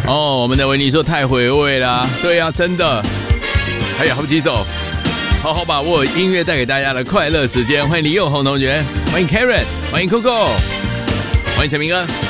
哦，我们的维尼说太回味啦，对啊，真的，还有好几首，好好把握音乐带给大家的快乐时间。欢迎李友宏同学，欢迎 Karen， 欢迎 Coco， 欢迎陈明哥。